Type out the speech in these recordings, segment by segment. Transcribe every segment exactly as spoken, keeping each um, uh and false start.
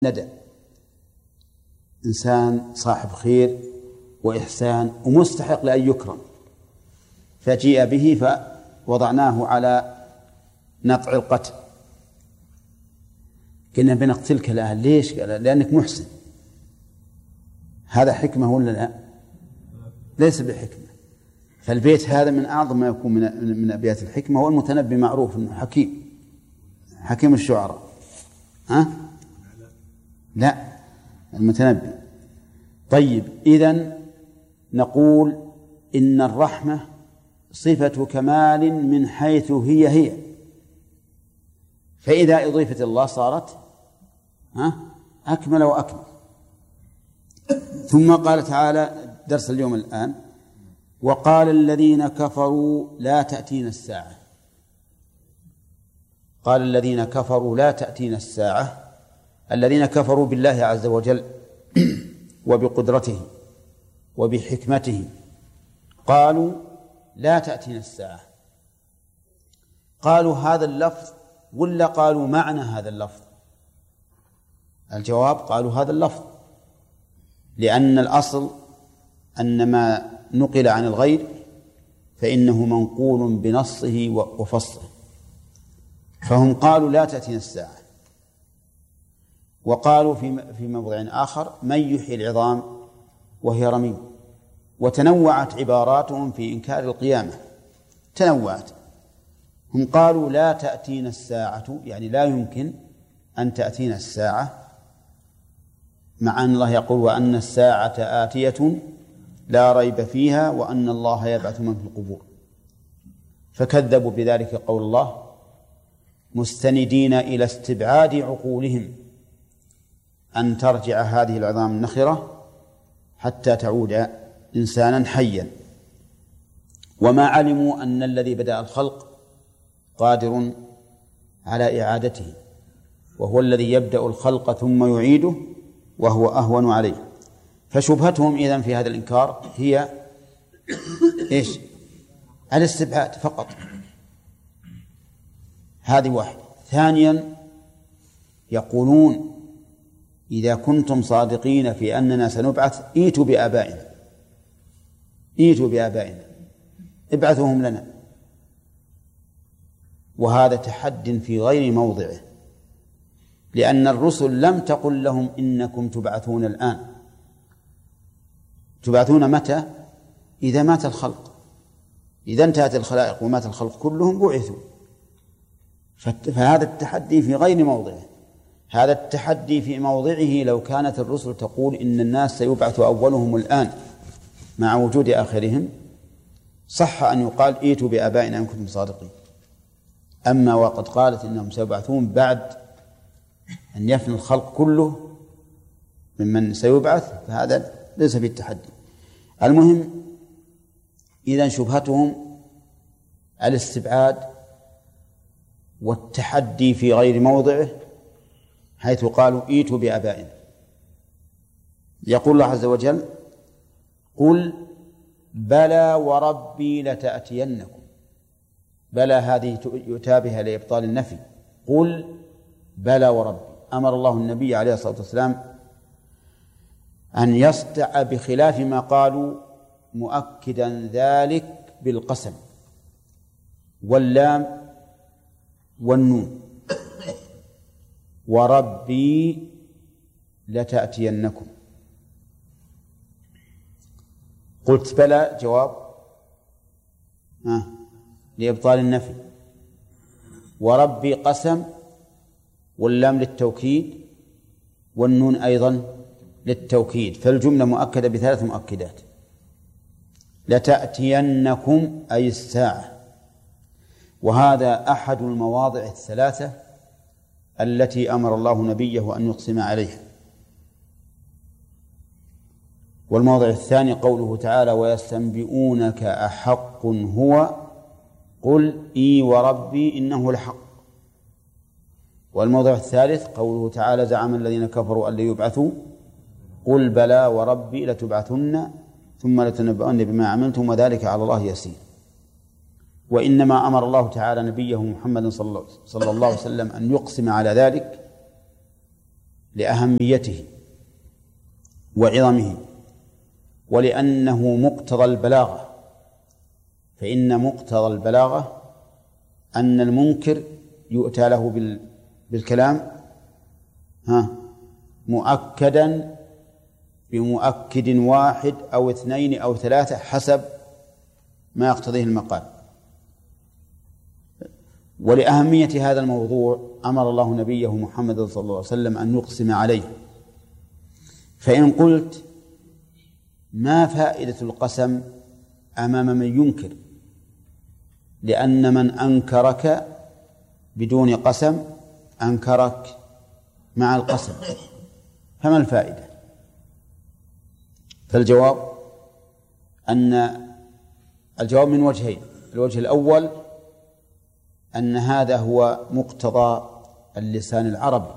ندى إنسان صاحب خير وإحسان ومستحق لأن يكرم، فجيء به فوضعناه على نطع القتل. قلنا بنقتلك الآن. ليش؟ قال لأنك محسن. هذا حكمة ولا لا؟ ليس بحكمة. فالبيت هذا من أعظم ما يكون من من أبيات الحكمة. والمتنبي معروف أنه حكيم، حكيم الشعراء. ها؟ لا، المتنبي. طيب، إذن نقول إن الرحمة صفة كمال من حيث هي هي، فإذا أضيفت الله صارت ها أكمل وأكمل. ثم قال تعالى درس اليوم الآن: وقال الذين كفروا لا تأتينا الساعة. قال الذين كفروا لا تأتينا الساعة، الذين كفروا بالله عز وجل وبقدرته وبحكمته قالوا لا تأتينا الساعة. قالوا هذا اللفظ ولا قالوا معنى هذا اللفظ؟ الجواب: قالوا هذا اللفظ، لأن الأصل أن ما نقل عن الغير فإنه منقول بنصه وفصله، فهم قالوا لا تأتينا الساعة. وقالوا في موضع آخر: من يحيي العظام وهي رميم. وتنوعت عباراتهم في إنكار القيامة، تنوعت. هم قالوا لا تأتينا الساعة، يعني لا يمكن أن تأتينا الساعة، مع أن الله يقول: وأن الساعة آتية لا ريب فيها وأن الله يبعث من في القبور. فكذبوا بذلك قول الله، مستندين إلى استبعاد عقولهم أن ترجع هذه العظام النخرة حتى تعود إنسانا حيا، وما علموا أن الذي بدأ الخلق قادر على إعادته، وهو الذي يبدأ الخلق ثم يعيده وهو أهون عليه. فشبهتهم إذن في هذا الإنكار هي إيش؟ الاستبعاد فقط. هذه واحدة. ثانيا، يقولون: إذا كنتم صادقين في أننا سنبعث ائتوا بآبائنا، ائتوا بآبائنا، ابعثوهم لنا. وهذا تحد في غير موضعه، لأن الرسل لم تقل لهم إنكم تبعثون الآن. تبعثون متى؟ إذا مات الخلق. إذا انتهت الخلائق ومات الخلق كلهم بعثوا. فهذا التحدي في غير موضعه. هذا التحدي في موضعه لو كانت الرسل تقول إن الناس سيبعث أولهم الآن مع وجود آخرهم، صح أن يقال ائتوا بآبائنا إن كنتم صادقين. أما وقد قالت إنهم سيبعثون بعد أن يفنى الخلق كله ممن سيبعث، فهذا ليس في التحدي. المهم، إذن شبهتهم الاستبعاد والتحدي في غير موضعه، حيث قالوا ائتوا بآبائنا. يقول الله عز وجل: قل بلى وربي لتأتينكم. بلى هذه يؤتى بها لإبطال النفي. قل بلى وربي. أمر الله النبي عليه الصلاة والسلام أن يصدع بخلاف ما قالوا، مؤكدا ذلك بالقسم واللام والنون. وربي لتأتينكم. قلت بلى جواب آه. لإبطال النفي، وربي قسم، واللام للتوكيد، والنون أيضا للتوكيد. فالجملة مؤكدة بثلاث مؤكدات: لتأتينكم أي الساعة. وهذا أحد المواضع الثلاثة التي أمر الله نبيه أن يقسم عليها. والموضع الثاني قوله تعالى: ويستنبئونك أحق هو قل إي وربي إنه لحق. والموضع الثالث قوله تعالى: زعم الذين كفروا أن يبعثوا قل بلى وربي لتبعثن ثم لتنبؤن بما عملتم وذلك على الله يسير. وإنما أمر الله تعالى نبيه محمد صلى الله عليه وسلم أن يقسم على ذلك لأهميته وعظمه، ولأنه مقتضى البلاغة، فإن مقتضى البلاغة أن المنكر يؤتى له بالكلام ها مؤكدا بمؤكد واحد أو اثنين أو ثلاثة حسب ما يقتضيه المقال. ولأهمية هذا الموضوع أمر الله نبيه محمد صلى الله عليه وسلم أن يقسم عليه. فإن قلت ما فائدة القسم أمام من ينكر؟ لأن من أنكرك بدون قسم أنكرك مع القسم، فما الفائدة؟ فالجواب أن الجواب من وجهين. الوجه الأول أن هذا هو مقتضى اللسان العربي.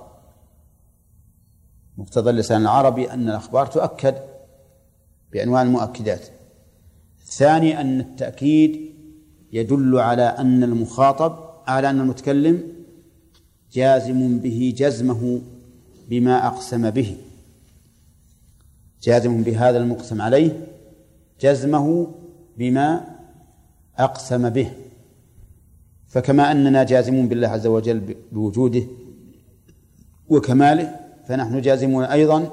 مقتضى اللسان العربي أن الأخبار تؤكد بأنواع المؤكدات. الثاني أن التأكيد يدل على أن المخاطب على أن المتكلم جازم به جزمه بما أقسم به، جازم بهذا المقسم عليه جزمه بما أقسم به. فكما أننا جازمون بالله عز وجل بوجوده وكماله، فنحن جازمون أيضا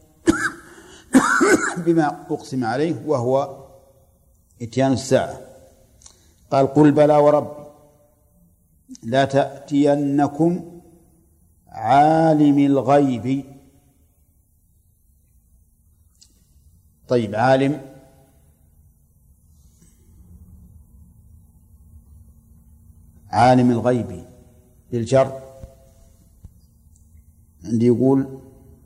بما أقسم عليه وهو إتيان الساعة. قال قل بلى وربي لا تأتينكم عالم الغيب. طيب، عالم عالم الغيب بالجر، عندي يقول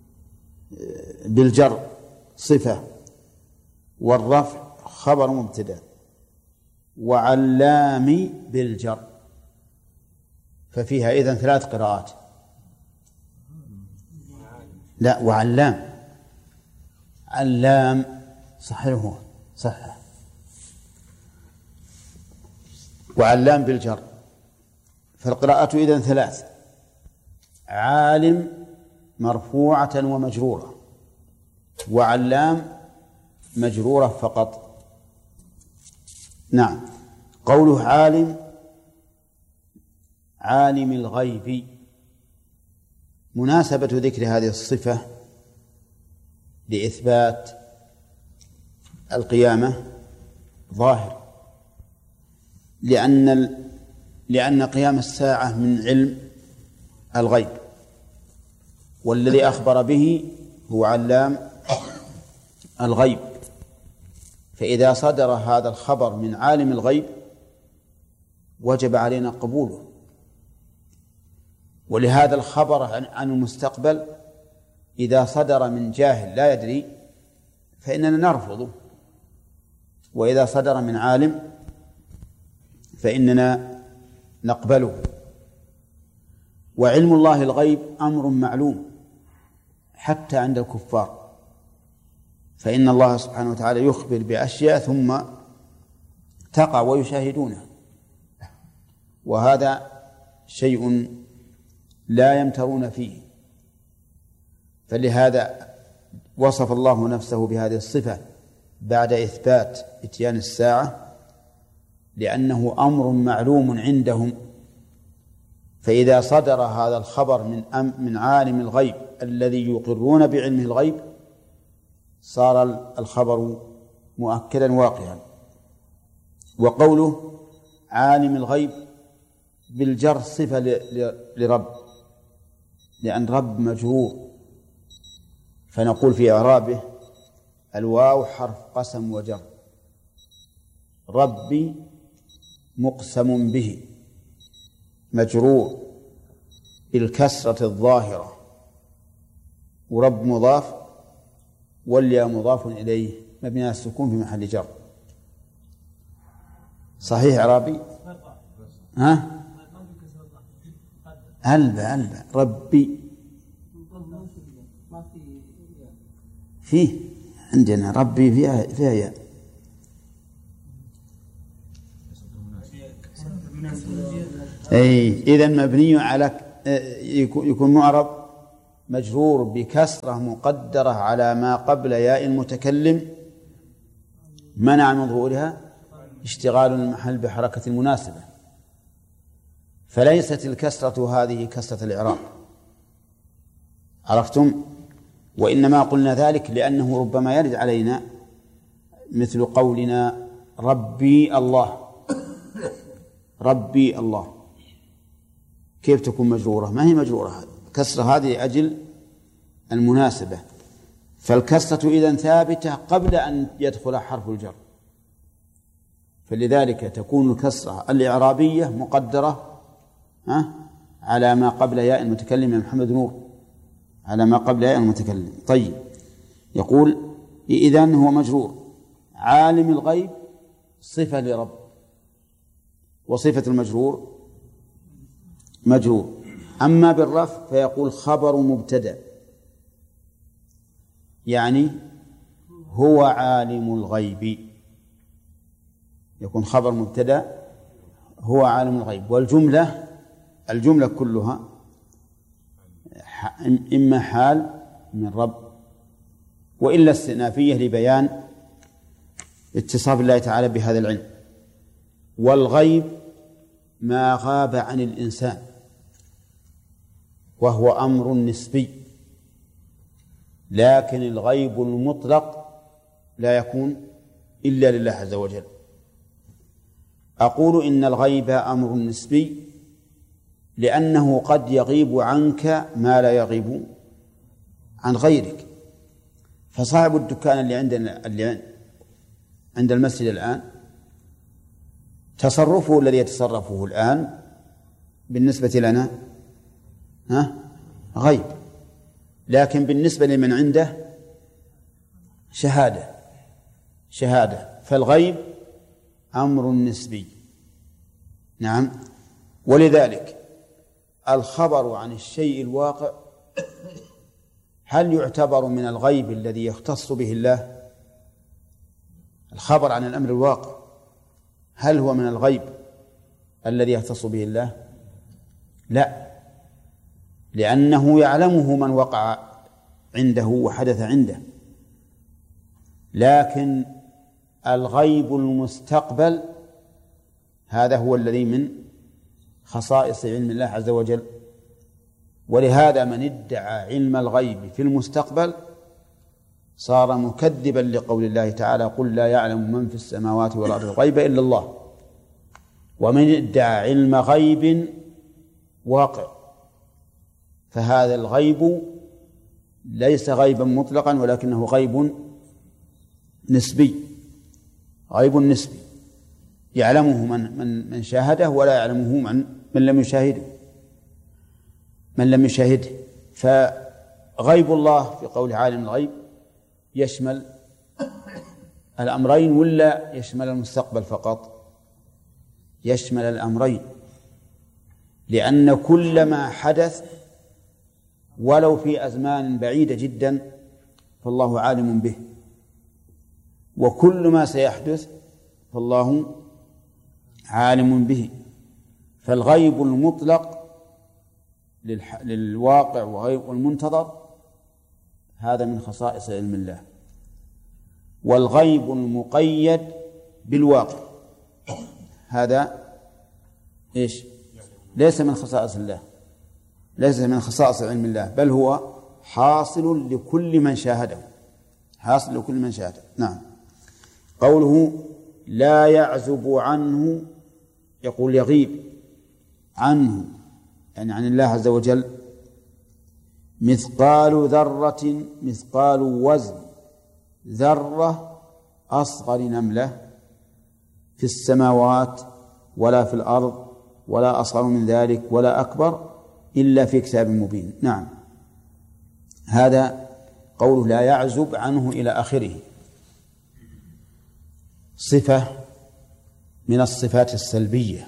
بالجر صفة، والرفع خبر مبتدأ، وعلام بالجر، ففيها إذن ثلاث قراءات. لا، وعلام، علام صحيح، هو صح، وعلام بالجر، فالقراءة إذن ثلاث: عالم مرفوعة ومجرورة، وعلام مجرورة فقط. نعم. قوله عالم عالم الغيب، مناسبة ذكر هذه الصفة لإثبات القيامة ظاهر، لأن لأن قيام الساعة من علم الغيب، والذي أخبر به هو علام الغيب. فإذا صدر هذا الخبر من عالم الغيب وجب علينا قبوله، ولهذا الخبر عن المستقبل إذا صدر من جاهل لا يدري فإننا نرفضه، وإذا صدر من عالم فإننا نقبله. وعلم الله الغيب أمر معلوم حتى عند الكفار، فإن الله سبحانه وتعالى يخبر بأشياء ثم تقع ويشاهدونها، وهذا شيء لا يمترون فيه. فلهذا وصف الله نفسه بهذه الصفة بعد إثبات إتيان الساعة، لأنه أمر معلوم عندهم. فإذا صدر هذا الخبر من أم من عالم الغيب الذي يقرون بعلمه الغيب صار الخبر مؤكدا واقعا. وقوله عالم الغيب بالجر صفة لرب، لأن رب مجرور، فنقول في إعرابه الواو حرف قسم وجر، ربي مقسم به مجرور بالكسرة الظاهرة، ورب مضاف والياء مضاف إليه مبني على السكون في محل جر. صحيح إعرابي؟ ها؟ ألبى ألبى ربي فيه عندنا ربي فيها فيها ياء. أي إذن مبني على يكون معرب مجرور بكسرة مقدرة على ما قبل ياء المتكلم منع من ظهورها اشتغال المحل بحركة المناسبة، فليست الكسرة هذه كسرة الإعراب، عرفتم؟ وإنما قلنا ذلك لأنه ربما يرد علينا مثل قولنا ربي الله، ربي الله كيف تكون مجرورة؟ ما هي مجرورة، كسرة هذه لأجل المناسبة، فالكسرة إذن ثابتة قبل أن يدخل حرف الجر، فلذلك تكون الكسرة الإعرابية مقدرة ها على ما قبل ياء المتكلم يا محمد نور، على ما قبل ياء المتكلم. طيب، يقول إذن هو مجرور. عالم الغيب صفة لرب، وصفة المجرور مجرور. أما بالرفع فيقول خبر مبتدأ، يعني هو عالم الغيب، يكون خبر مبتدأ هو عالم الغيب. والجملة الجملة كلها إما حال من رب وإلا استئنافية لبيان اتصاف الله تعالى بهذا العلم. والغيب ما غاب عن الإنسان وهو أمر نسبي، لكن الغيب المطلق لا يكون إلا لله عز وجل. أقول إن الغيب أمر نسبي لأنه قد يغيب عنك ما لا يغيب عن غيرك، فصاحب الدكان اللي عندنا اللي عند المسجد الآن تصرفه الذي يتصرفه الآن بالنسبة لنا ها غيب، لكن بالنسبة لمن عنده شهادة شهادة فالغيب أمر نسبي. نعم. ولذلك الخبر عن الشيء الواقع هل يعتبر من الغيب الذي يختص به الله؟ الخبر عن الأمر الواقع هل هو من الغيب الذي يختص به الله؟ لا، لأنه يعلمه من وقع عنده وحدث عنده. لكن الغيب المستقبل هذا هو الذي من خصائص علم الله عز وجل، ولهذا من ادعى علم الغيب في المستقبل صار مكذبا لقول الله تعالى قل لا يعلم من في السماوات والأرض الغيب إلا الله. ومن ادعى علم غيب واقع فهذا الغيب ليس غيبا مطلقا ولكنه غيب نسبي، غيب نسبي يعلمه من من من شاهده ولا يعلمه من من لم يشاهده من لم يشاهده. فغيب الله في قول عالم الغيب يشمل الأمرين ولا يشمل المستقبل فقط؟ يشمل الأمرين، لأن كل ما حدث ولو في أزمان بعيدة جدا فالله عالم به، وكل ما سيحدث فالله عالم به. فالغيب المطلق للواقع والمنتظر هذا من خصائص علم الله، والغيب المقيد بالواقع هذا إيش؟ ليس من خصائص الله، ليس من خصائص علم الله، بل هو حاصل لكل من شاهده، حاصل لكل من شاهده. نعم. قوله لا يعزب عنه، يقول يغيب عنه يعني عن الله عز وجل مثقال ذرة، مثقال وزن ذرة أصغر نملة في السماوات ولا في الأرض ولا أصغر من ذلك ولا أكبر إلا في كتاب مبين. نعم، هذا قوله لا يعزب عنه إلى آخره، صفة من الصفات السلبية،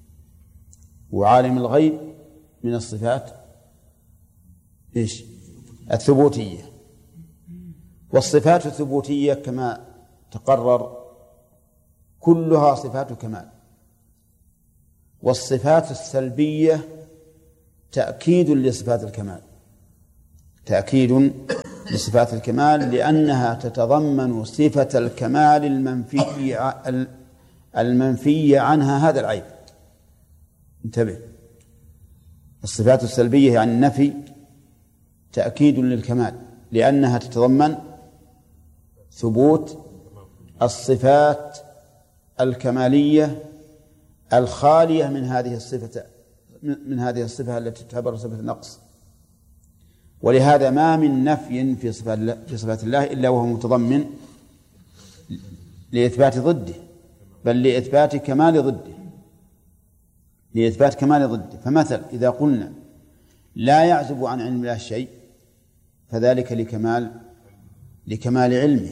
وعالم الغيب من الصفات إيش؟ الثبوتية. والصفات الثبوتية كما تقرر كلها صفات كمال، والصفات السلبية تأكيد لصفات الكمال، تأكيد لصفات الكمال لأنها تتضمن صفة الكمال المنفي المنفي عنها هذا العيب. انتبه، الصفات السلبية عن النفي تأكيد للكمال لأنها تتضمن ثبوت الصفات الكمالية الخالية من هذه الصفة من هذه الصفة التي تعتبر صفة النقص. ولهذا ما من نفي في صفات الله, في صفات الله إلا وهو متضمن لإثبات ضده، بل لإثبات كمال ضده لإثبات كمال ضده. فمثل إذا قلنا لا يعزب عن علم الله شيء فذلك لكمال لكمال علمه.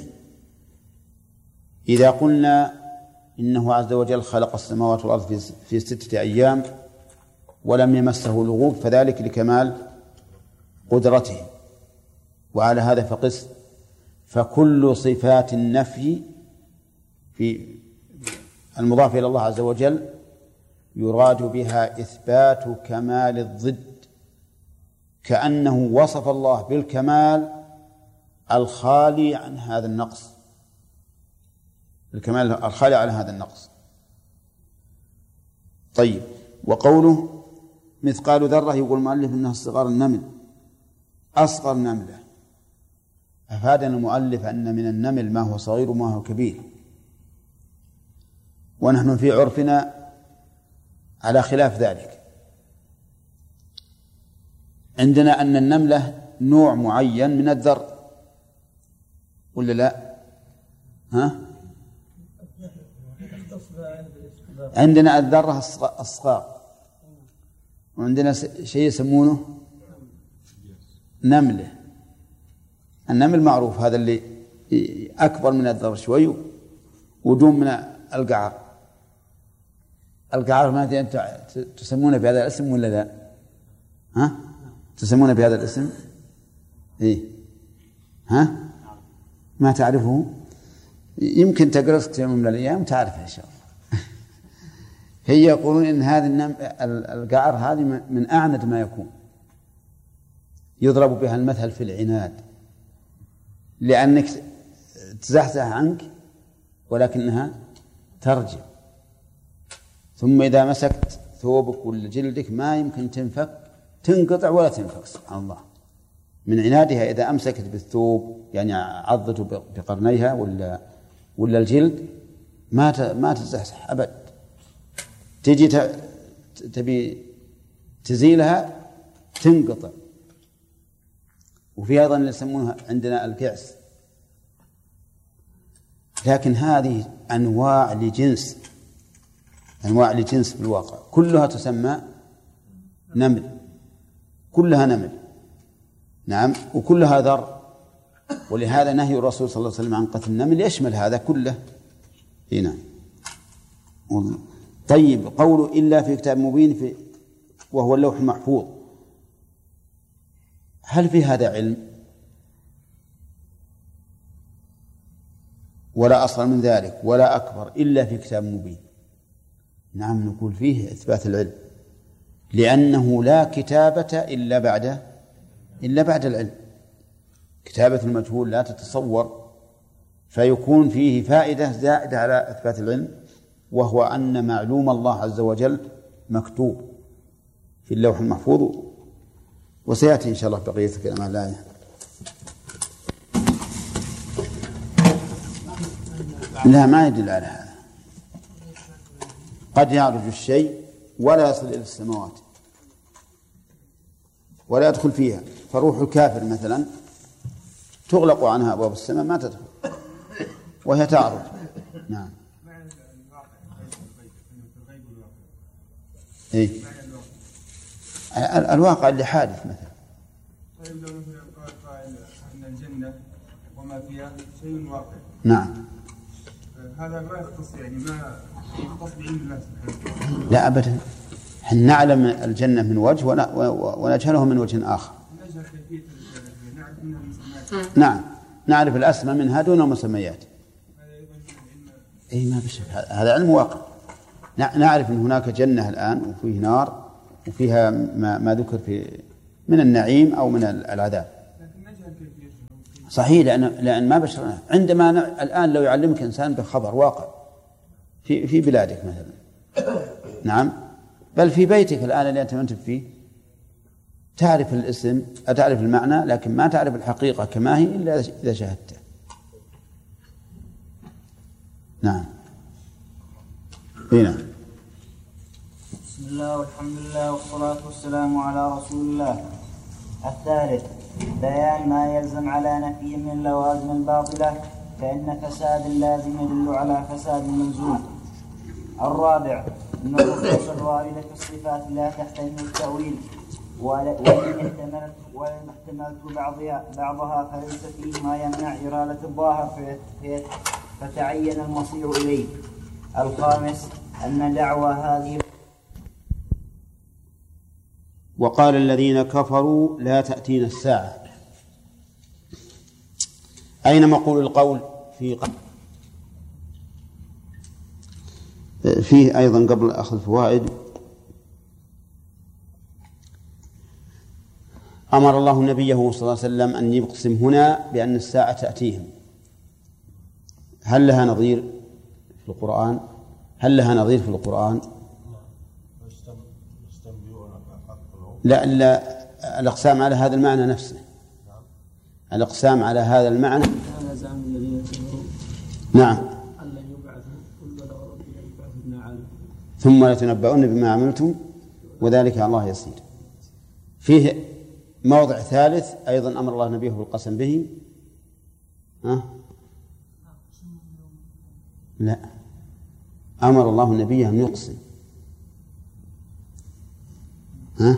إذا قلنا إنه عز وجل خلق السماوات والأرض في, في ستة أيام ولم يمسه لغوب فذلك لكمال قدرته. وعلى هذا فقس، فكل صفات النفي في المضاف إلى الله عز وجل يراد بها إثبات كمال الضد، كأنه وصف الله بالكمال الخالي عن هذا النقص، الكمال الخالي عن هذا النقص. طيب، وقوله مثقال ذرة يقول المؤلف إنها صغار النمل، أصغر نملة. أفادنا المؤلف أن من النمل ما هو صغير وما هو كبير، ونحن في عرفنا على خلاف ذلك. عندنا أن النملة نوع معين من الذر ولا لا؟ ها؟ عندنا الذرة الصغار، وعندنا شيء يسمونه نملة. النمل معروف هذا اللي أكبر من الذر شوي ودون من القعر. القعر ما أنت تسمونه بهذا الاسم ولا لا؟ ها؟ تسمونه بهذا الاسم؟ إيه؟ ها؟ ما تعرفه؟ يمكن تقرأ يوم من الأيام تعرفه إن شاء الله. هي يقولون إن هذه النم... القعر هذه من أعند ما يكون، يضرب بها المثل في العناد، لأنك تزحزح عنك ولكنها ترجع، ثم إذا مسكت ثوبك ولا جلدك ما يمكن تنفك تنقطع ولا تنفك. سبحان الله، من عنادها إذا أمسكت بالثوب يعني عضته بقرنيها ولا ولا الجلد ما ما تزحزح أبد. تجي تبي تزيلها تنقطع. وفي أيضا يسمونها عندنا الكعس. لكن هذه أنواع لجنس أنواع لجنس بالواقع، كلها تسمى نمل، كلها نمل. نعم، وكلها ذر. ولهذا نهي الرسول صلى الله عليه وسلم عن قتل النمل يشمل هذا كله. هنا طيب، قوله إلا في كتاب مبين في وهو اللوح المحفوظ، هل في هذا علم ولا أصغر من ذلك ولا أكبر إلا في كتاب مبين؟ نعم، نقول فيه إثبات العلم، لأنه لا كتابة إلا بعد إلا بعد العلم. كتابة المجهول لا تتصور، فيكون فيه فائدة زائدة على إثبات العلم، وهو أن معلوم الله عز وجل مكتوب في اللوح المحفوظ. وسيأتي إن شاء الله بقية كلام الآية. لا، ما يدل على هذا. قد يعرج الشيء ولا يصل إلى السماوات ولا يدخل فيها، فروح الكافر مثلا تغلق عنها أبواب السماء ما تدخل وهي تعرج. نعم. إيه؟ الواقع اللي حادث مثلا. طيب، لو مثلا قال قائل أن الجنة وما فيها شيء واقع. نعم. هذا ما يختص يعني ما يختص بعلم الله سبحانه. لا أبدا، نحن نعلم الجنة من وجه ونجهله من وجه آخر. نجهل كيفية نعرف منها المسميات. نعم، نعرف الأسماء منها دون المسميات. أي ما بشك، هذا علم واقع. نعرف أن هناك جنة الآن وفيه نار وفيها ما, ما ذكر في من النعيم أو من العذاب. لكن صحيح، لأن لأن ما بشرنا. عندما ن... الآن لو يعلمك إنسان بخبر واقع في في بلادك مثلا، نعم، بل في بيتك الآن اللي أنت فيه، تعرف الاسم، تعرف المعنى، لكن ما تعرف الحقيقة كما هي إلا إذا شاهدته. نعم. هنا. بسم الله والحمد لله والصلاة والسلام على رسول الله. الثالث بيان ما يلزم على نفي من لوازم الباطلة، فإن فساد اللازم يدل على فساد الملزوم. الرابع أن النصوص الواردة في الصفات لا تحتمل التأويل، وإن احتملت وإن احتملت بعضها بعضها فليس فيه ما يمنع إرادة الظاهر فتعين المصير إليه. الخامس أن دعوى هذه. وقال الذين كفروا لا تأتينا الساعة. أين مقول القول؟ في فيه أيضا قبل أخذ فوائد. أمر الله نبيه صلى الله عليه وسلم أن يقسم هنا بأن الساعة تأتيهم. هل لها نظير في القرآن؟ هل لها نظير في القرآن؟ لا, لا الأقسام على هذا المعنى نفسه. الأقسام على هذا المعنى. نعم. ثم لتنبؤن بما عملتم وذلك على الله يسير. فيه موضع ثالث أيضا أمر الله نبيه بالقسم به. ها؟ لا، أمر الله النبي أن يقسم. ها؟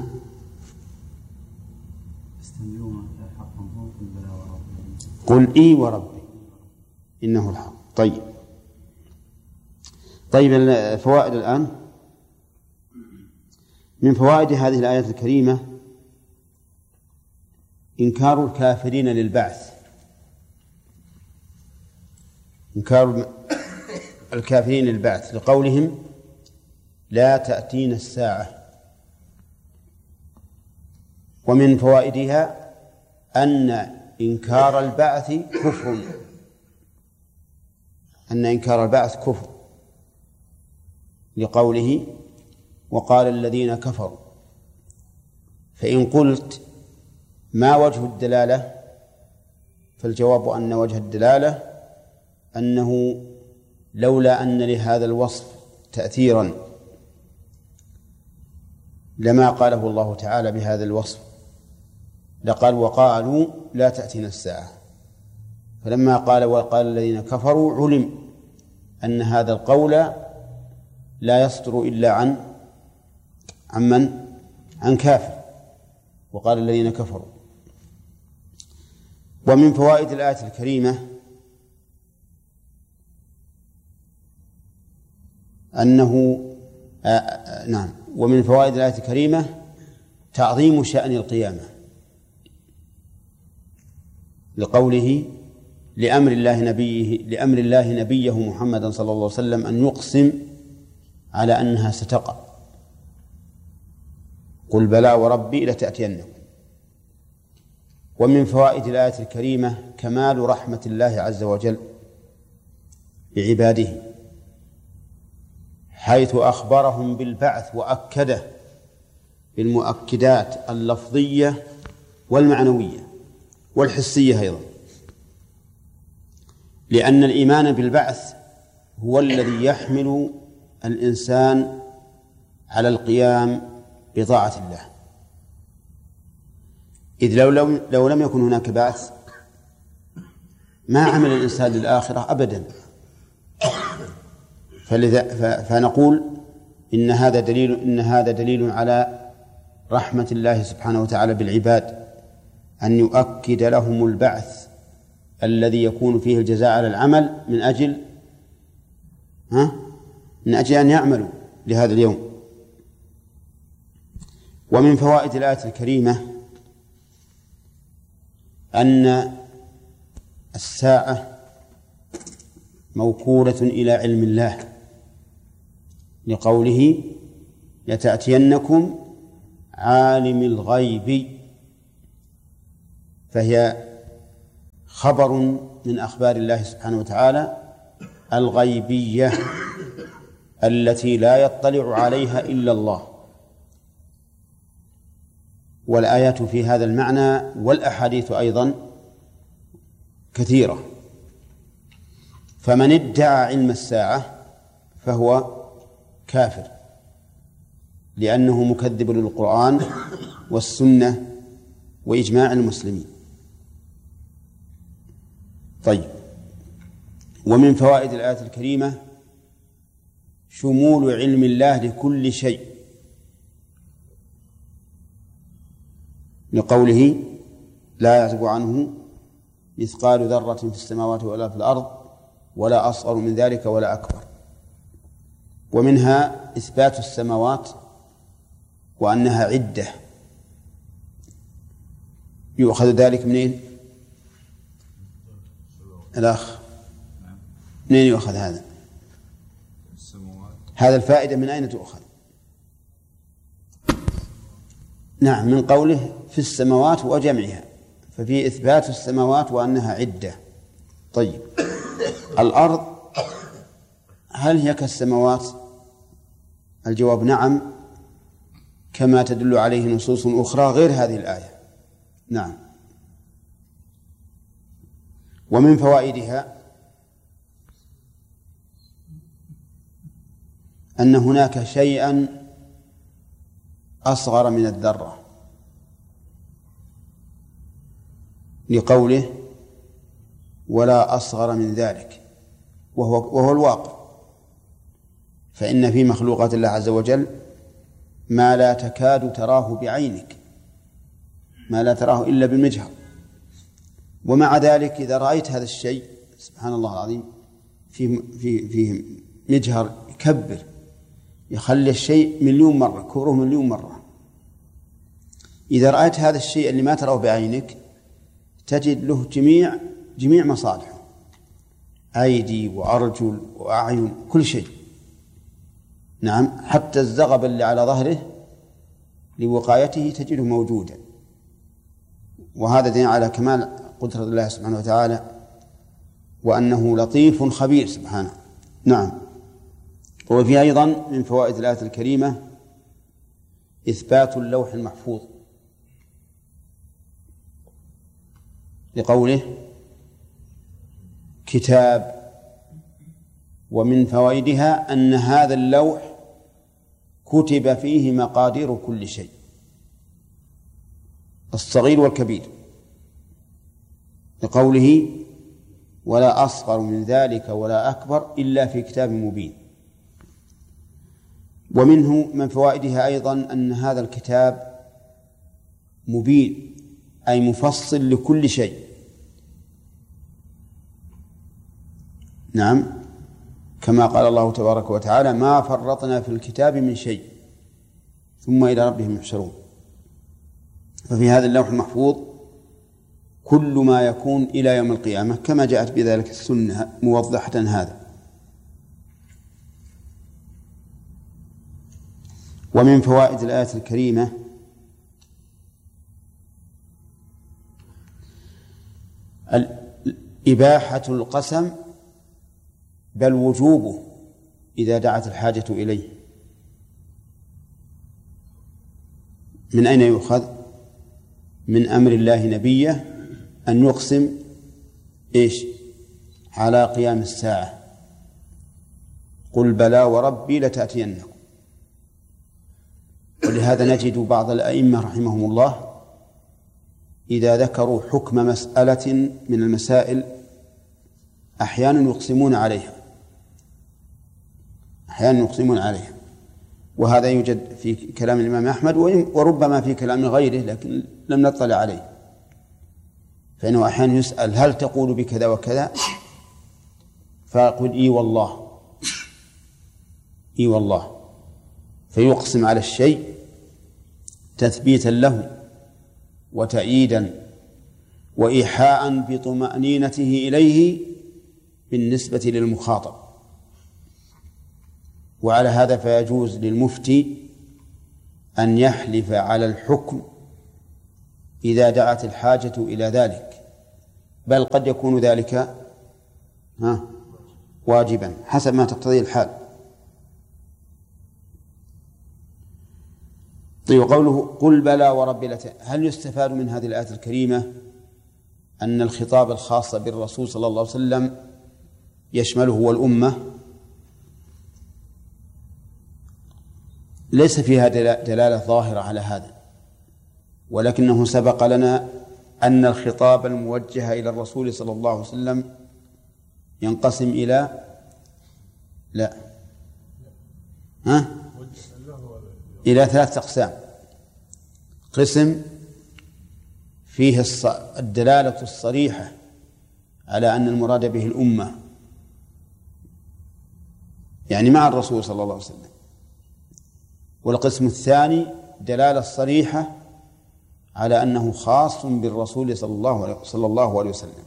قل إي وربي إنه الحق. طيب طيب الفوائد الآن. من فوائد هذه الآية الكريمة إنكار الكافرين للبعث، إنكار الكافرين للبعث لقولهم لا تأتينا الساعة. ومن فوائدها أن إنكار البعث كفر، أن إنكار البعث كفر لقوله وقال الذين كفروا. فإن قلت ما وجه الدلالة؟ فالجواب أن وجه الدلالة أنه لولا أن لهذا الوصف تأثيرا لما قاله الله تعالى بهذا الوصف، لقال وقالوا لا تأتينا الساعة. فلما قال وقال الذين كفروا علم أن هذا القول لا يصدر إلا عن عن من؟ عن كافر. وقال الذين كفروا. ومن فوائد الآية الكريمة أنه آآ آآ نعم ومن فوائد الآية الكريمة تعظيم شأن القيامة لقوله لأمر الله نبيه لأمر الله نبيه محمدا صلى الله عليه وسلم أن يقسم على أنها ستقع. قل بلى وربي لتأتينكم. ومن فوائد الآية الكريمة كمال رحمة الله عز وجل بعباده، حيث أخبرهم بالبعث وأكده بالمؤكدات اللفظية والمعنوية والحسية أيضا، لأن الإيمان بالبعث هو الذي يحمل الإنسان على القيام بطاعة الله. إذ لو, لو, لو لم يكن هناك بعث ما عمل الإنسان للآخرة أبدا. فلذا فنقول إن هذا دليل إن هذا دليل على رحمة الله سبحانه وتعالى بالعباد، أن يؤكد لهم البعث الذي يكون فيه الجزاء على العمل من أجل ها من أجل أن يعملوا لهذا اليوم. ومن فوائد الآية الكريمة أن الساعة موكولة إلى علم الله لقوله لتأتينكم عالم الغيب، فهي خبر من أخبار الله سبحانه وتعالى الغيبية التي لا يطلع عليها إلا الله. والآيات في هذا المعنى والأحاديث أيضا كثيرة. فمن ادعى علم الساعة فهو كافر، لأنه مكذب للقرآن والسنة وإجماع المسلمين. طيب، ومن فوائد الآية الكريمة شمول علم الله لكل شيء، لقوله لا يعزب عنه مثقال ذرة في السماوات ولا في الأرض ولا أصغر من ذلك ولا أكبر. ومنها إثبات السماوات وأنها عدة. يؤخذ ذلك منين؟ الأخ منين يؤخذ هذا؟ هذا الفائدة من أين تؤخذ؟ نعم، من قوله في السماوات وجمعها، ففي إثبات السماوات وأنها عدة. طيب، الأرض هل هي كالسماوات؟ الجواب نعم، كما تدل عليه نصوص أخرى غير هذه الآية. نعم. ومن فوائدها أن هناك شيئا أصغر من الذرة، لقوله ولا أصغر من ذلك، وهو, وهو الواقع. فإن في مخلوقات الله عز وجل ما لا تكاد تراه بعينك، ما لا تراه إلا بالمجهر، ومع ذلك إذا رأيت هذا الشيء سبحان الله العظيم فيه, فيه, فيه مجهر يكبر، يخلي الشيء مليون مرة، كبره مليون مرة. إذا رأيت هذا الشيء اللي ما تراه بعينك تجد له جميع جميع مصالحه، أيدي وأرجل وأعين، كل شيء. نعم، حتى الزغب اللي على ظهره لوقايته تجده موجودا. وهذا دليل على كمال قدرة الله سبحانه وتعالى وأنه لطيف خبير سبحانه. نعم. وفي أيضا من فوائد الآية الكريمة إثبات اللوح المحفوظ، لقوله كتاب. ومن فوائدها أن هذا اللوح كتب فيه مقادير كل شيء، الصغير والكبير، لقوله ولا أصغر من ذلك ولا أكبر إلا في كتاب مبين. ومنه من فوائدها أيضا أن هذا الكتاب مبين، أي مفصل لكل شيء. نعم، كما قال الله تبارك وتعالى ما فرطنا في الكتاب من شيء ثم إلى ربهم يحشرون. ففي هذا اللوح المحفوظ كل ما يكون إلى يوم القيامة، كما جاءت بذلك السنة موضحة هذا. ومن فوائد الآية الكريمة إباحة القسم، بل وجوبه إذا دعت الحاجة إليه. من أين يؤخذ؟ من أمر الله نبيه أن يقسم إيش؟ على قيام الساعة، قل بلى وربي لتأتينكم. ولهذا نجد بعض الأئمة رحمهم الله إذا ذكروا حكم مسألة من المسائل أحيانا يقسمون عليها، أحيانا يقسمون عليها. وهذا يوجد في كلام الإمام أحمد وربما في كلام غيره، لكن لم نطلع عليه. فإنه أحيانا يسأل هل تقول بكذا وكذا، فيقول إي والله، إي والله، فيقسم على الشيء تثبيتا له وتأييدا وإيحاء بطمأنينته إليه بالنسبة للمخاطب. وعلى هذا فيجوز للمفتي أن يحلف على الحكم إذا دعت الحاجة إلى ذلك، بل قد يكون ذلك ها واجبا حسب ما تقتضيه الحال. طيب قوله قل بلى وربي لت... هل يستفاد من هذه الآية الكريمة أن الخطاب الخاص بالرسول صلى الله عليه وسلم يشمله والأمة؟ ليس فيها دلالة ظاهرة على هذا، ولكنه سبق لنا أن الخطاب الموجه إلى الرسول صلى الله عليه وسلم ينقسم إلى لا ها إلى ثلاثة أقسام. قسم فيه الدلالة الصريحة على أن المراد به الأمة، يعني مع الرسول صلى الله عليه وسلم. والقسم الثاني دلالة صريحة على أنه خاص بالرسول صلى الله صلى الله عليه وسلم.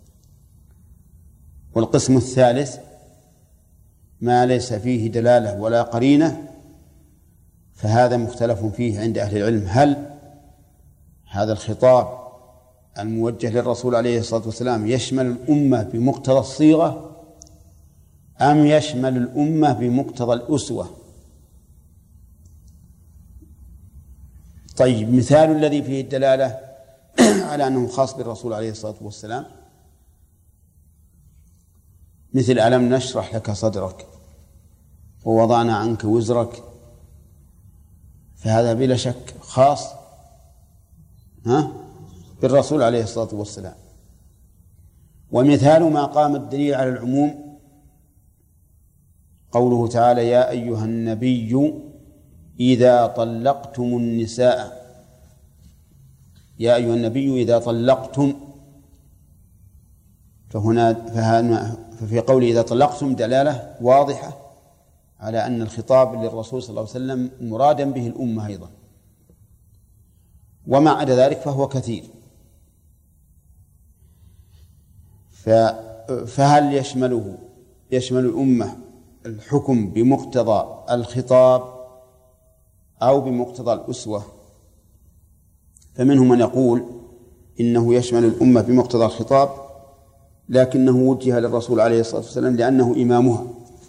والقسم الثالث ما ليس فيه دلالة ولا قرينة، فهذا مختلف فيه عند أهل العلم، هل هذا الخطاب الموجه للرسول عليه الصلاة والسلام يشمل الأمة بمقتضى الصيغة أم يشمل الأمة بمقتضى الأسوة؟ طيب، مثال الذي فيه الدلالة على أنه خاص بالرسول عليه الصلاة والسلام مثل ألم نشرح لك صدرك ووضعنا عنك وزرك، فهذا بلا شك خاص ها بالرسول عليه الصلاة والسلام. ومثال ما قام الدليل على العموم قوله تعالى يا أيها النبي إذا طلقتم النساء، يا أيها النبي إذا طلقتم، فهنا ففي قوله إذا طلقتم دلالة واضحة على أن الخطاب للرسول صلى الله عليه وسلم مرادا به الأمة أيضا. وما عدا ذلك فهو كثير. فهل يشمله يشمل الأمة الحكم بمقتضى الخطاب أو بمقتضى الأسوة؟ فمنهم من يقول إنه يشمل الأمة بمقتضى الخطاب، لكنه وجه للرسول عليه الصلاة والسلام لأنه إمامها،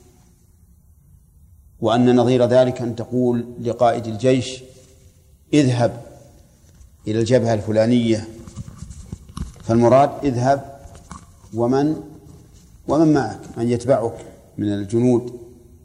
وأن نظير ذلك أن تقول لقائد الجيش اذهب إلى الجبهة الفلانية، فالمراد اذهب ومن ومن معك من يتبعك من الجنود.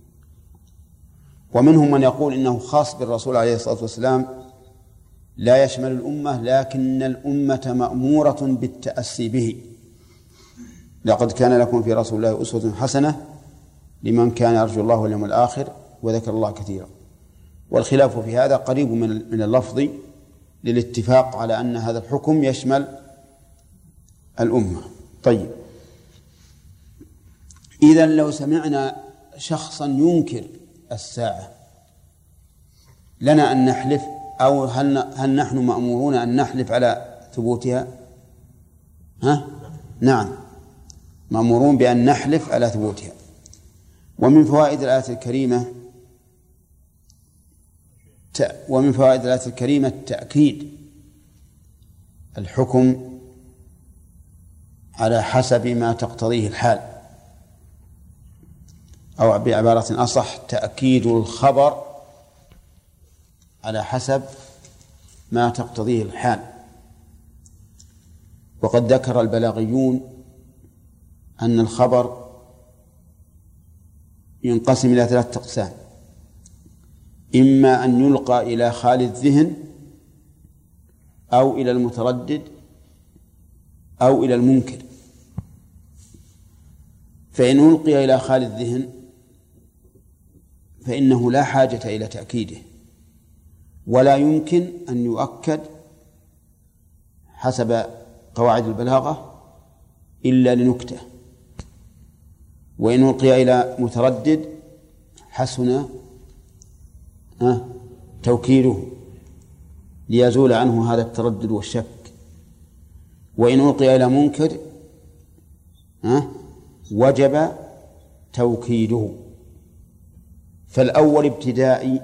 ومنهم من يقول إنه خاص بالرسول عليه الصلاة والسلام لا يشمل الأمة، لكن الأمة مأمورة بالتأسي به، لقد كان لكم في رسول الله أسوة حسنة لمن كان يرجو الله واليوم الآخر وذكر الله كثيرا. والخلاف في هذا قريب من من اللفظ للاتفاق على أن هذا الحكم يشمل الأمة. طيب، إذن لو سمعنا شخصا ينكر الساعة لنا أن نحلف، أو هل هل نحن مأمورون أن نحلف على ثبوتها؟ ها؟ نعم، مأمورون بأن نحلف على ثبوتها. ومن فوائد الآية الكريمة ومن فوائد الآية الكريمة تأكيد الحكم على حسب ما تقتضيه الحال، أو بعبارة أصح تأكيد الخبر على حسب ما تقتضيه الحال. وقد ذكر البلاغيون أن الخبر ينقسم إلى ثلاثة أقسام: إما أن يلقى إلى خالي الذهن، أو إلى المتردد، أو إلى المنكر. فإن ألقي إلى خالي الذهن فإنه لا حاجة إلى تأكيده، ولا يمكن أن يؤكد حسب قواعد البلاغة إلا لنكتة. وإن ألقي إلى متردد حسن توكيده ليزول عنه هذا التردد والشك. وإن ألقي إلى منكر وجب توكيده. فالأول ابتدائي،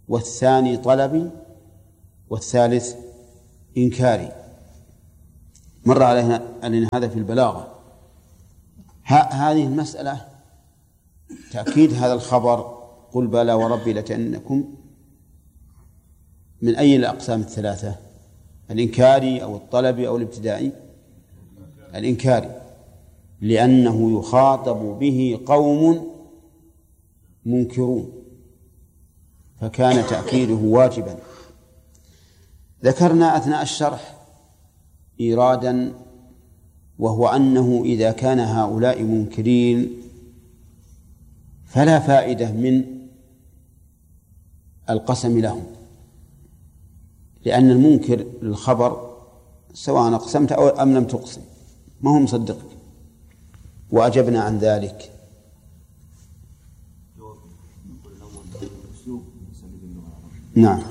والثاني طلبي، والثالث إنكاري. مر علينا علينا هذا في البلاغة. هذه المسألة تأكيد هذا الخبر قل بلى وربي لتأتينكم من أي الأقسام الثلاثة؟ الإنكاري أو الطلبي أو الابتدائي؟ الإنكاري، لأنه يخاطب به قوم منكرون فكان تأكيده واجبا. ذكرنا أثناء الشرح إيرادا، وهو أنه إذا كان هؤلاء منكرين فلا فائدة من القسم لهم، لأن المنكر للخبر سواء أقسمت أو أم لم تقسم ما هو مصدقك. وأجبنا عن ذلك. نعم.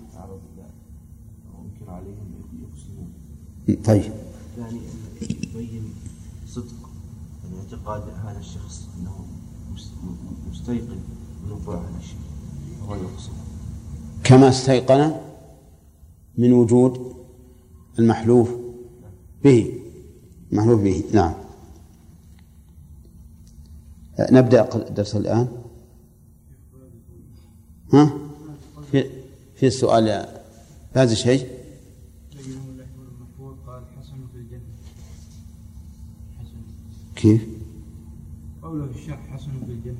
طيب. يعني يبين صدق يعني اعتقاد هذا الشخص أنه مستيقن من وقوع هذا الشيء وهو يقسم كما استيقن من وجود المحلوف به. محلوف به. نعم. نبدأ الدرس الآن. ها؟ في في السؤال هذا الشيء. كيف؟ قوله في الشرح حسن في الجنة.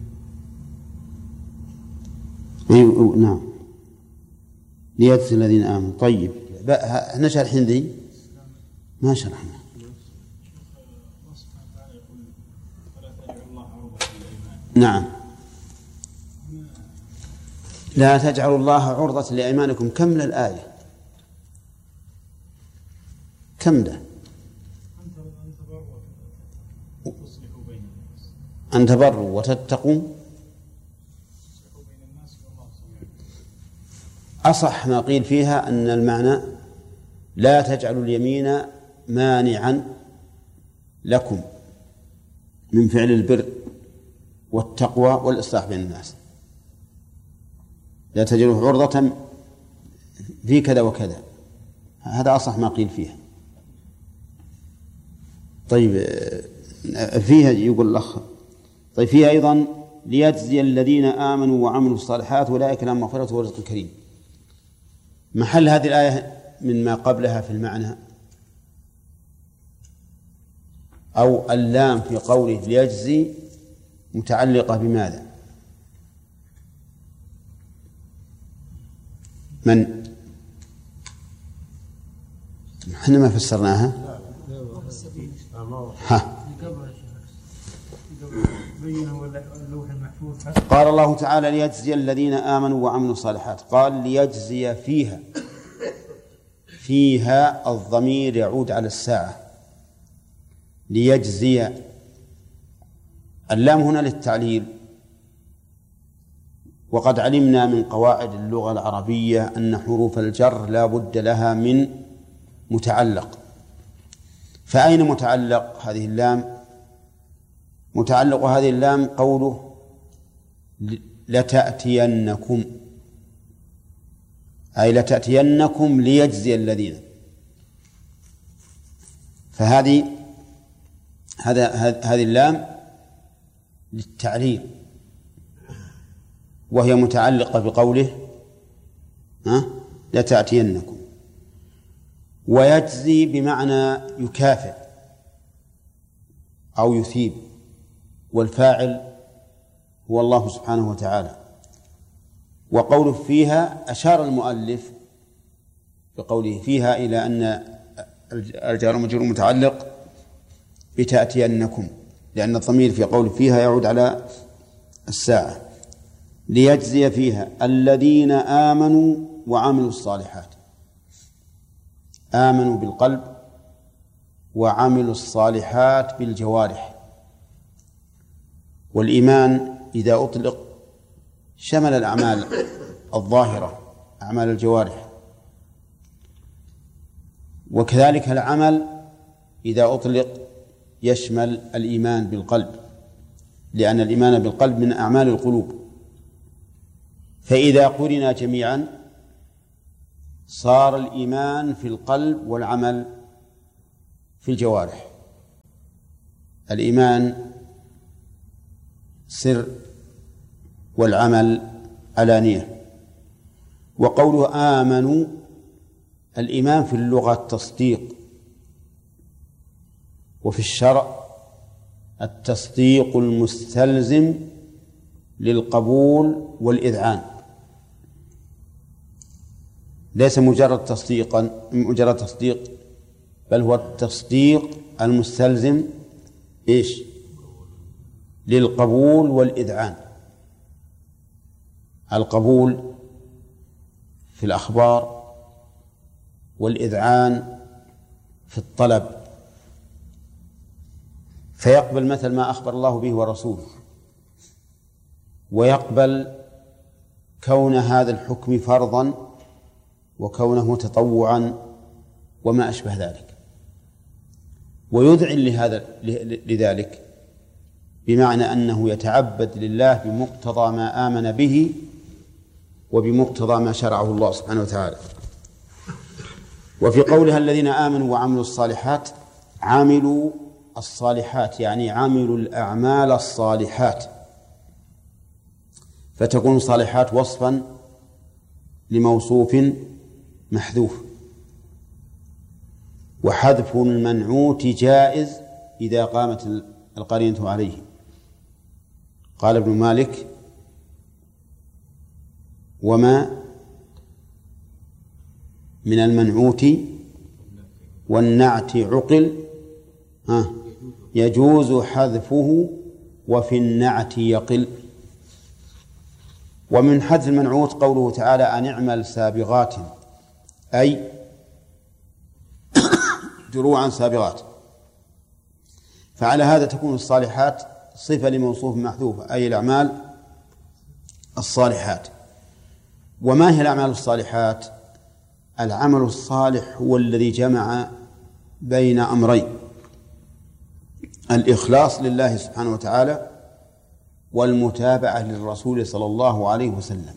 أيوة نعم. ليجزي الذين آمنوا. طيب احنا شرحين ذي ما شرحنا. نعم. لا تجعلوا الله عرضة لأيمانكم. كم الآية؟ كم ده؟ أن تبروا وتتقوا. أصح ما قيل فيها أن المعنى لا تجعلوا اليمين مانعا لكم من فعل البر والتقوى والإصلاح بين الناس. لا تجعلوا عرضة في كذا وكذا. هذا أصح ما قيل فيها. طيب فيها يقول الأخ طيب فيها أيضا ليجزي الذين آمنوا وعملوا الصالحات أولئك لهم مغفرة ورزق كريم. محل هذه الآية من ما قبلها في المعنى، أو اللام في قوله ليجزي متعلقة بماذا؟ من؟ احنا ما فسرناها. ها. قال الله تعالى ليجزي الذين آمنوا وعملوا الصالحات. قال ليجزي فيها. فيها الضمير يعود على الساعة. ليجزي. اللام هنا للتعليل، وقد علمنا من قواعد اللغة العربية أن حروف الجر لا بد لها من متعلق. فأين متعلق هذه اللام؟ متعلق هذه اللام قوله لتأتينكم، أي لتأتينكم ليجزي الذين. فهذه هذا هذه اللام للتعليل، وهي متعلقة بقوله ها لتأتينكم. ويجزي بمعنى يكافئ أو يثيب، والفاعل هو الله سبحانه وتعالى. وقوله فيها أشار المؤلف بقوله فيها إلى أن الجار والمجرور متعلق بتأتينكم، لأن الضمير في قوله فيها يعود على الساعة. ليجزي فيها الذين آمنوا وعملوا الصالحات. آمنوا بالقلب وعملوا الصالحات بالجوارح. والإيمان إذا أطلق شمل الأعمال الظاهرة، أعمال الجوارح، وكذلك العمل إذا أطلق يشمل الإيمان بالقلب، لأن الإيمان بالقلب من أعمال القلوب. فإذا قرنا جميعا صار الإيمان في القلب والعمل في الجوارح. الإيمان سر والعمل علانية. وقوله آمنوا، الإيمان في اللغة التصديق، وفي الشرع التصديق المستلزم للقبول والإذعان، ليس مجرد تصديقا مجرد تصديق، بل هو التصديق المستلزم إيش؟ للقبول والإذعان. القبول في الأخبار، والإذعان في الطلب، فيقبل مثل ما أخبر الله به ورسوله، ويقبل كون هذا الحكم فرضا وكونه تطوعا وما أشبه ذلك، ويذعن لهذا لذلك بمعنى أنه يتعبد لله بمقتضى ما آمن به وبمقتضى ما شرعه الله سبحانه وتعالى. وفي قولها الذين آمنوا وعملوا الصالحات، عملوا الصالحات يعني عملوا الأعمال الصالحات، فتكون الصالحات وصفا لموصوف محذوف. وحذف المنعوت جائز إذا قامت القرينة عليه. قال ابن مالك: وما من المنعوت والنعت عقل يجوز حذفه وفي النعت يقل. ومن حذف المنعوت قوله تعالى: أن اعمل سابغات، أي دروعا سابغات. فعلى هذا تكون الصالحات صفة لموصوف محذوف، أي الأعمال الصالحات. وما هي الأعمال الصالحات؟ العمل الصالح هو الذي جمع بين أمرين: الإخلاص لله سبحانه وتعالى والمتابعة للرسول صلى الله عليه وسلم.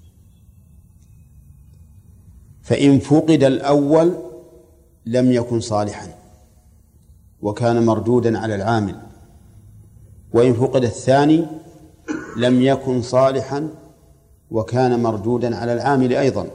فإن فقد الأول لم يكن صالحا وكان مردودا على العامل، وإن فقد الثاني لم يكن صالحا وكان مردودا على العامل أيضا.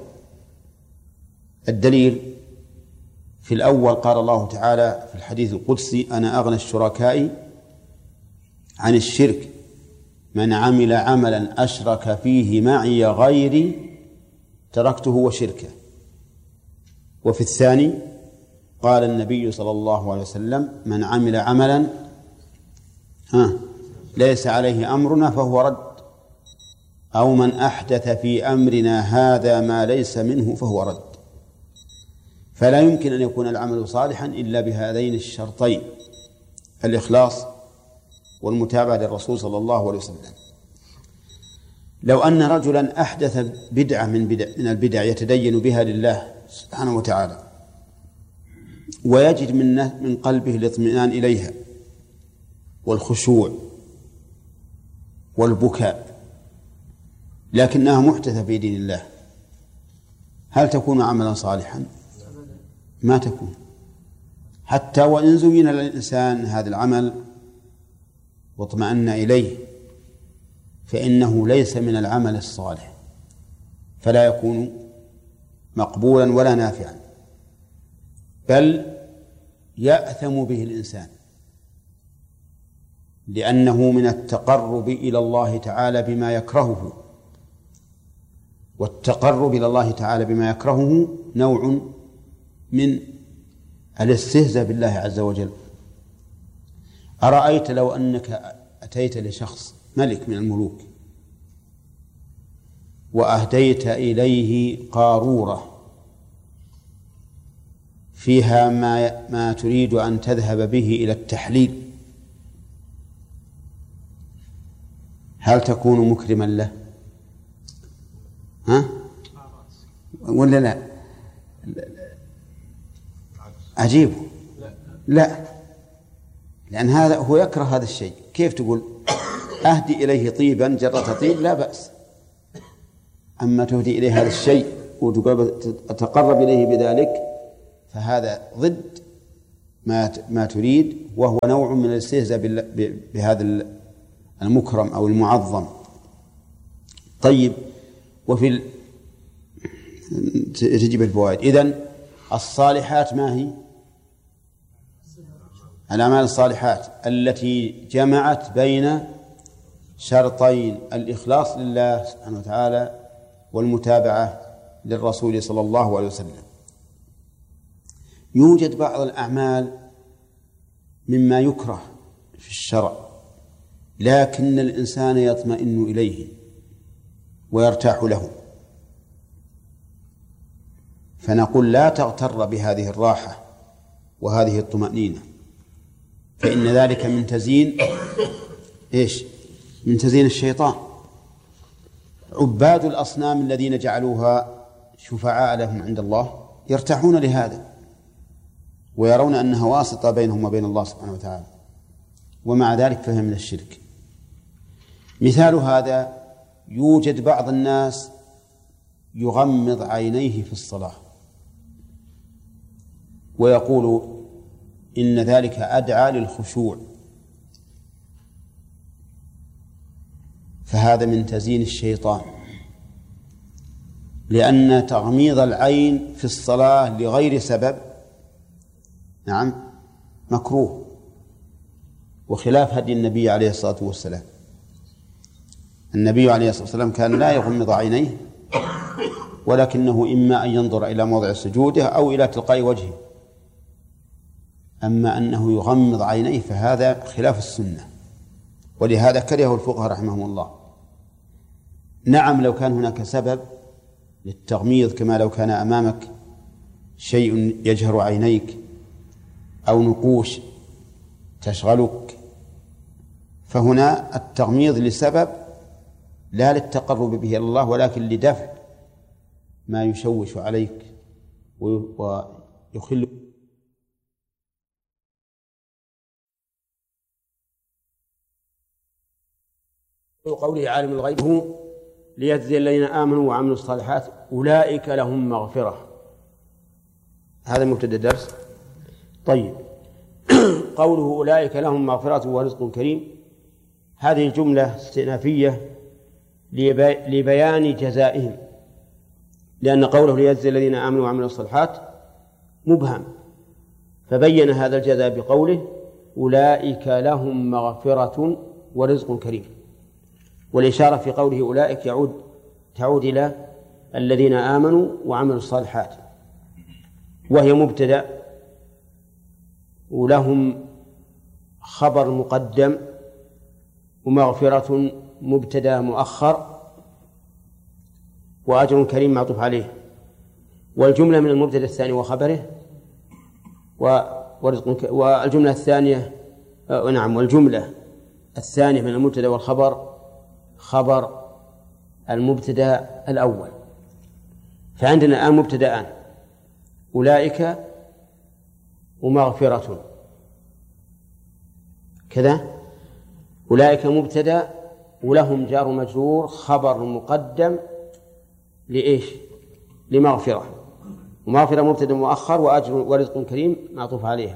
الدليل: في الأول قال الله تعالى في الحديث القدسي: أنا أغنى الشركاء عن الشرك من عمل عملا أشرك فيه معي غيري تركته وشركه. وفي الثاني قال النبي صلى الله عليه وسلم: من عمل عملا ها ليس عليه أمرنا فهو رد، أو من أحدث في أمرنا هذا ما ليس منه فهو رد. فلا يمكن أن يكون العمل صالحا إلا بهذين الشرطين: الإخلاص والمتابعة للرسول صلى الله عليه وسلم. لو أن رجلا أحدث بدعة من, بدع من البدع يتدين بها لله سبحانه وتعالى ويجد من من قلبه الاطمئنان إليها والخشوع والبكاء، لكنها محدثة في دين الله، هل تكون عملا صالحا؟ ما تكون. حتى وإن زين للإنسان هذا العمل واطمأن إليه فإنه ليس من العمل الصالح، فلا يكون مقبولا ولا نافعا، بل يأثم به الإنسان، لأنه من التقرب إلى الله تعالى بما يكرهه، والتقرب إلى الله تعالى بما يكرهه نوع من الاستهزاء بالله عز وجل. أرأيت لو أنك أتيت لشخص ملك من الملوك وأهديت إليه قارورة فيها ما, ما تريد أن تذهب به إلى التحليل، هل تكون مكرما له؟ ها؟ ولا لا؟ عجيب. لا، لأن هذا هو يكره هذا الشيء. كيف تقول أهدي إليه طيبا جرة طيب؟ لا بأس. أما تهدي إليه هذا الشيء وتقرب إليه بذلك فهذا ضد ما ما تريد، وهو نوع من الاستهزاء بهذا المكرم أو المعظم. طيب، وفي ال... تجيب الفوائد. إذن الصالحات ما هي؟ الأعمال الصالحات التي جمعت بين شرطين: الإخلاص لله سبحانه وتعالى والمتابعة للرسول صلى الله عليه وسلم. يوجد بعض الأعمال مما يكره في الشرع، لكن الإنسان يطمئن إليه ويرتاح له، فنقول لا تغتر بهذه الراحة وهذه الطمأنينة، فإن ذلك من تزيين إيش؟ من تزيين الشيطان. عباد الأصنام الذين جعلوها شفعاء لهم عند الله يرتاحون لهذا ويرون أنها واسطة بينهم وبين الله سبحانه وتعالى، ومع ذلك فهم من الشرك. مثال هذا: يوجد بعض الناس يغمض عينيه في الصلاة ويقول إن ذلك أدعى للخشوع، فهذا من تزيين الشيطان، لأن تغميض العين في الصلاة لغير سبب نعم مكروه، وخلاف هدي النبي عليه الصلاة والسلام. النبي عليه الصلاة والسلام كان لا يغمض عينيه، ولكنه إما أن ينظر إلى موضع سجوده أو إلى تلقاء وجهه، أما أنه يغمض عينيه فهذا خلاف السنة، ولهذا كرهه الفقهاء رحمهم الله. نعم، لو كان هناك سبب للتغميض، كما لو كان أمامك شيء يجهر عينيك أو نقوش تشغلك، فهنا التغميض لسبب لا للتقرب به إلى الله، ولكن لدفع ما يشوش عليك ويخل. قوله عالم الغيب هو ليجزي الذين آمنوا وعملوا الصالحات أولئك لهم مغفرة. هذا مبتدأ الدرس. طيب، قوله أولئك لهم مغفرة ورزق كريم، هذه الجملة استئنافية لبيان جزائهم، لأن قوله ليجزي الذين آمنوا وعملوا الصالحات مبهم، فبين هذا الجزاء بقوله أولئك لهم مغفرة ورزق كريم. والإشارة في قوله أولئك يعود تعود إلى الذين آمنوا وعملوا الصالحات، وهي مبتدأ، ولهم خبر مقدم، ومغفرة مبتدأ مؤخر، وأجر كريم معطوف عليه. والجملة من المبتدأ الثاني وخبره، ورزق، والجملة الثانية نعم والجملة الثانية من المبتدأ والخبر خبر المبتدأ الأول. فعندنا الآن مبتدأان: أولئك ومغفرة، كذا. أولئك مبتدأ ولهم جار مجرور خبر مقدم لإيش؟ لمغفرة، ومغفرة مبتدأ مؤخر، وأجر ورزق كريم معطوف عليها.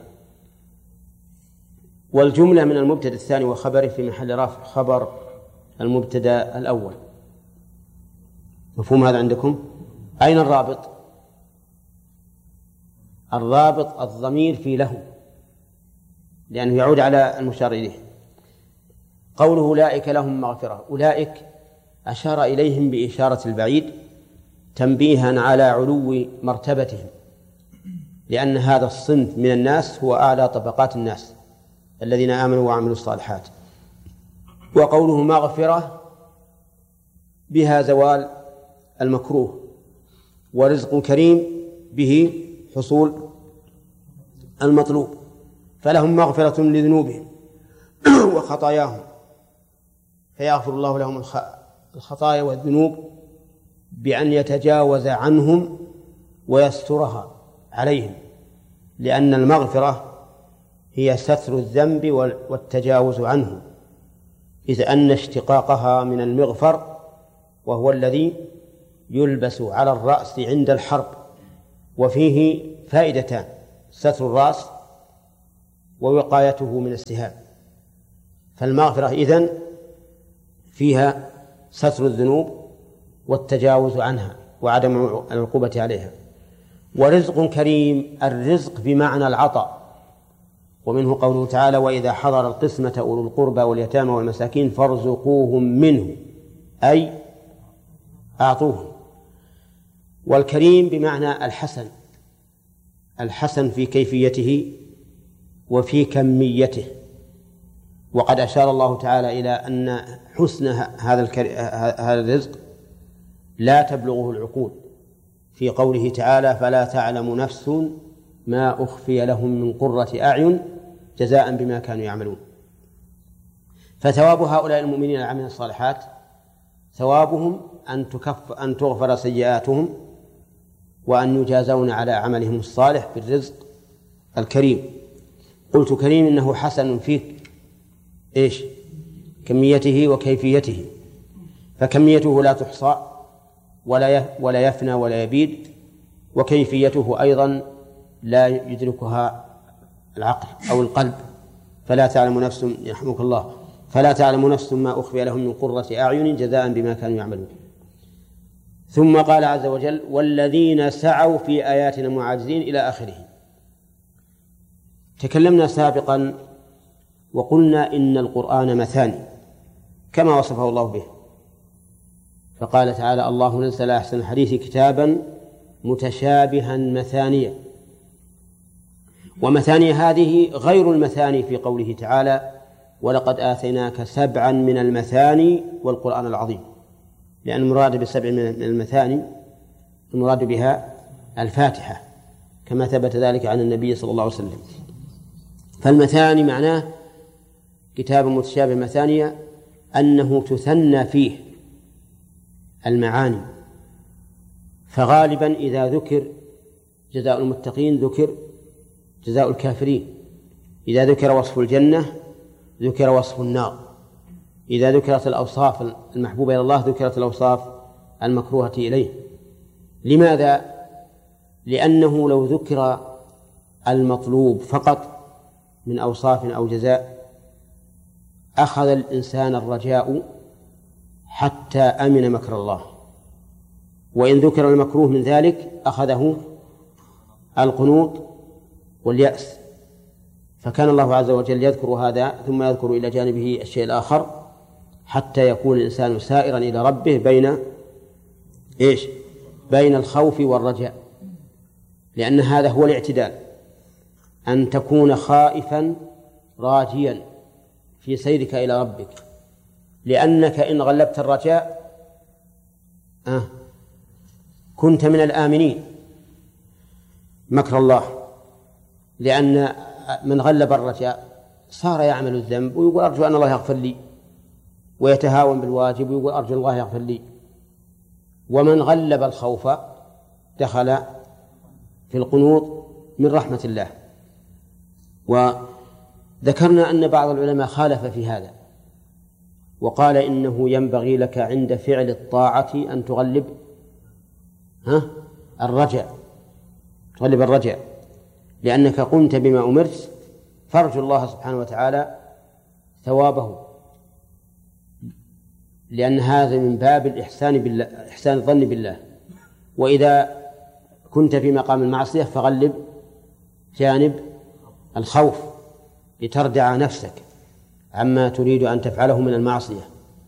والجملة من المبتدأ الثاني وخبره في محل رفع خبر المبتدأ الأول. مفهوم هذا عندكم؟ أين الرابط؟ الرابط الضمير في له، لأنه يعود على المشار إليه. قوله أولئك لهم مغفرة، أولئك أشار إليهم بإشارة البعيد تنبيها على علو مرتبتهم، لأن هذا الصنف من الناس هو أعلى طبقات الناس الذين آمنوا وعملوا الصالحات. وقوله مغفرة بها زوال المكروه، ورزق كريم به حصول المطلوب، فلهم مغفرة لذنوبهم وخطاياهم، فيغفر الله لهم الخطايا والذنوب بأن يتجاوز عنهم ويسترها عليهم، لأن المغفرة هي ستر الذنب والتجاوز عنه، إذ أن اشتقاقها من المغفر، وهو الذي يلبس على الرأس عند الحرب، وفيه فائدتان: ستر الرأس ووقايته من السهام. فالمغفرة إذن فيها ستر الذنوب والتجاوز عنها وعدم العقوبة عليها. ورزق كريم، الرزق بمعنى العطاء، ومنه قوله تعالى: وإذا حضر القسمة أولو القربى واليتامى والمساكين فارزقوهم منه، أي أعطوهم. والكريم بمعنى الحسن، الحسن في كيفيته وفي كميته. وقد أشار الله تعالى إلى أن حسن هذا هذا الرزق لا تبلغه العقول في قوله تعالى: فلا تعلم نفس ما أخفي لهم من قرة أعين جزاء بما كانوا يعملون. فثواب هؤلاء المؤمنين العاملين الصالحات ثوابهم أن تكف أن تغفر سيئاتهم وأن يجازون على عملهم الصالح بالرزق الكريم. قلت كريم إنه حسن فيه إيش؟ كميته وكيفيته، فكميته لا تحصى ولا ولا يفنى ولا يبيد، وكيفيته أيضا لا يدركها العقل أو القلب. فلا تعلم نفس يرحمك الله فلا تعلم نفس ما أخفي لهم من قرة أعين جزاء بما كانوا يعملون. ثم قال عز وجل: والذين سعوا في آياتنا معاجزين إلى آخره. تكلمنا سابقا وقلنا إن القرآن مثاني كما وصفه الله به، فقال تعالى: الله نزل أحسن الحديث كتابا متشابها مثانيا. ومثاني هذه غير المثاني في قوله تعالى: ولقد آتيناك سبعا من المثاني والقرآن العظيم، لأن المراد بالسبع من المثاني المراد بها الفاتحة كما ثبت ذلك عن النبي صلى الله عليه وسلم. فالمثاني معناه كتاب متشابه مثانية أنه تثنى فيه المعاني. فغالبا إذا ذكر جزاء المتقين ذكر جزاء الكافرين، إذا ذكر وصف الجنة ذكر وصف النار، إذا ذكرت الأوصاف المحبوبة إلى الله ذكرت الأوصاف المكروهة إليه. لماذا؟ لأنه لو ذكر المطلوب فقط من أوصاف أو جزاء أخذ الإنسان الرجاء حتى أمن مكر الله، وإن ذكر المكروه من ذلك أخذه القنوط واليأس. فكان الله عز وجل يذكر هذا ثم يذكر إلى جانبه الشيء الآخر حتى يكون الإنسان سائرا إلى ربه بين إيش؟ بين الخوف والرجاء، لأن هذا هو الاعتدال، أن تكون خائفا راجيا في سيرك إلى ربك، لأنك إن غلبت الرجاء آه كنت من الآمنين مكر الله، لأن من غلب الرجاء صار يعمل الذنب ويقول أرجو أن الله يغفر لي، ويتهاون بالواجب ويقول أرجو الله يغفر لي. ومن غلب الخوف دخل في القنوط من رحمة الله. وذكرنا أن بعض العلماء خالف في هذا وقال إنه ينبغي لك عند فعل الطاعة أن تغلب ها الرجاء، تغلب الرجاء، لأنك قمت بما أمرت فارجو الله سبحانه وتعالى ثوابه، لأن هذا من باب الإحسان بالله، إحسان الظن بالله. وإذا كنت في مقام المعصية فغلب جانب الخوف لتردع نفسك عما تريد أن تفعله من المعصية.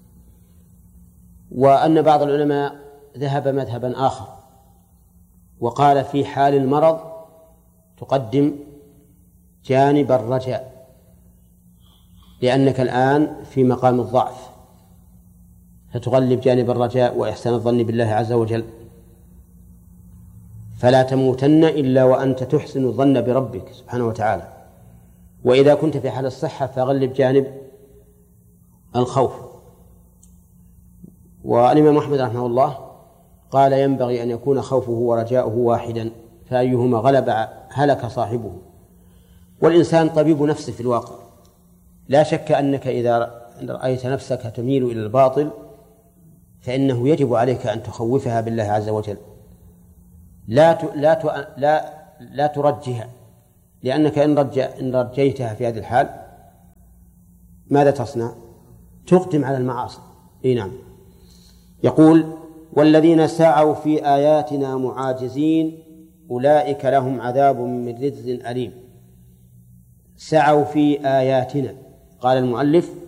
وأن بعض العلماء ذهب مذهبا آخر وقال في حال المرض تقدم جانب الرجاء، لأنك الآن في مقام الضعف فتغلب جانب الرجاء وإحسان الظن بالله عز وجل. فلا تموتن إلا وأنت تحسن الظن بربك سبحانه وتعالى. وإذا كنت في حال الصحة فغلب جانب الخوف. والإمام أحمد رحمه الله قال ينبغي أن يكون خوفه ورجاؤه واحدا، فأيهما غلب هلك صاحبه. والإنسان طبيب نفسه في الواقع، لا شك أنك إذا رأيت نفسك تميل إلى الباطل فإنه يجب عليك أن تخوفها بالله عز وجل، لا لا لا لا ترجها، لأنك إن, رجع إن رجيتها في هذه الحال ماذا تصنع؟ تقدم على المعاصي. إيه نعم. يقول والذين سعوا في آياتنا معاجزين أولئك لهم عذاب من رجز أليم. سعوا في آياتنا، قال المؤلف